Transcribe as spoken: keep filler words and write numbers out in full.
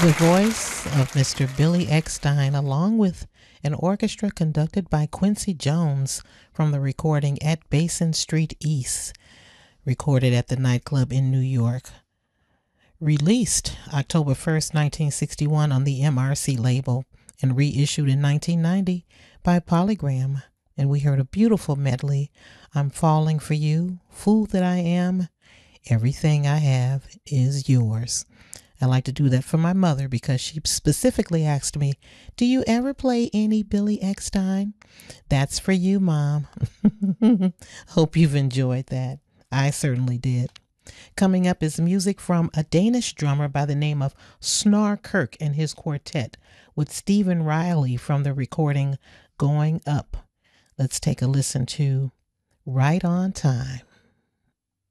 The voice of Mister Billy Eckstine, along with an orchestra conducted by Quincy Jones from the recording At Basin Street East, recorded at the nightclub in New York. Released October first, nineteen sixty-one on the M R C label and reissued in nineteen ninety by Polygram. And we heard a beautiful medley, I'm Falling for You, Fool That I Am, Everything I Have Is Yours. I like to do that for my mother because she specifically asked me, do you ever play any Billy Eckstine? That's for you, Mom. Hope you've enjoyed that. I certainly did. Coming up is music from a Danish drummer by the name of Snar Kirk and his quartet with Stephen Riley from the recording Going Up. Let's take a listen to Right on Time.